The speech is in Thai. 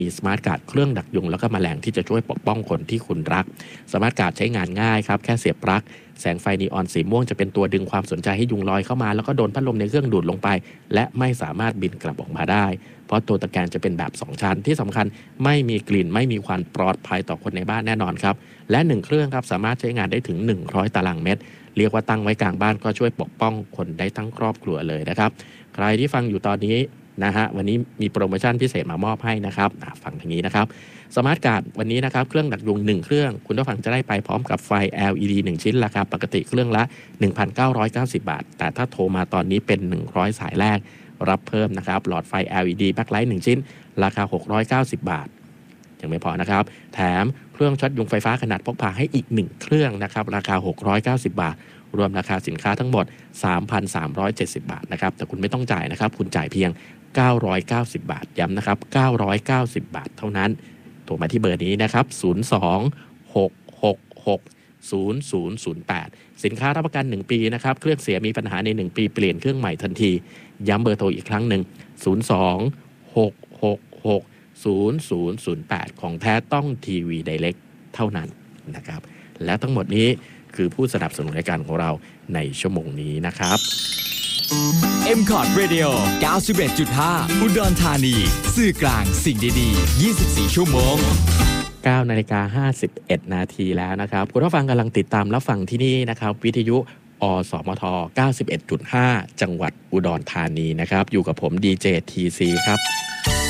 มีสมาร์ทการ์ดเครื่องดักยุงแล้วก็แมลงที่จะช่วยปกป้องคนที่คุณรักสมาร์ทการ์ดใช้งานง่ายครับแค่เสียบปลั๊กแสงไฟนีออนสีม่วงจะเป็นตัวดึงความสนใจให้ยุงลอยเข้ามาแล้วก็โดนพัดลมในเครื่องดูดลงไปและไม่สามารถบินกลับออกมาได้เพราะตัวตะแกรงจะเป็นแบบ2ชั้นที่สำคัญไม่มีกลิ่นไม่มีควันปลอดภัยต่อคนในบ้านแน่นอนครับและ1เครื่องครับสามารถใช้งานได้ถึง100ตารางเมตรเรียกว่าตั้งไว้กลางบ้านก็ช่วยปกป้องคนได้ทั้งครอบครัวเลยนะครับใครที่ฟังอยู่ตอนนี้นะฮะวันนี้มีโปรโมชั่นพิเศษมามอบให้นะครับฟังทางนี้นะครับสมาร์ทการ์ดวันนี้นะครับเครื่องดักยุง1เครื่องคุณผู้ฟังจะได้ไปพร้อมกับไฟ LED 1ชิ้นราคาปกติเครื่องละ 1,990 บาทแต่ถ้าโทรมาตอนนี้เป็น100สายแรกรับเพิ่มนะครับหลอดไฟ LED backlight 1ชิ้นราคา690 บาทยังไม่พอนะครับแถมเครื่องช็อตยุงไฟฟ้าขนาดพกพาให้อีก1เครื่องนะครับราคา690 บาทรวมราคาสินค้าทั้งหมด 3,370 บาทนะครับแต่คุณไม่ต้องจ่ายนะครับคุณจ่ายเพียง990 บาทย้ำนะครับ990 บาทเท่านั้นโทรมาที่เบอร์นี้นะครับ02-666-0008สินค้ารับประกัน1ปีนะครับเครื่องเสียมีปัญหาใน1ปีเปลี่ยนเครื่องใหม่ทันทีย้ำเบอร์โทรอีกครั้งหนึ่ง02-666-0008ของแท้ต้องทีวีไดเรกเท่านั้นนะครับและทั้งหมดนี้คือผู้สนับสนุนรายการของเราในชั่วโมงนี้นะครับ M-Cot Radio 91.5 อุดรธานีสื่อกลางสิ่งดีๆ24ชั่วโมง 9:51 นาทีแล้วนะครับคุณผู้ฟังกำลังติดตามรับฟังที่นี่นะครับวิทยุอสมท 91.5 จังหวัดอุดรธานีนะครับอยู่กับผมดีเจทีซีครับ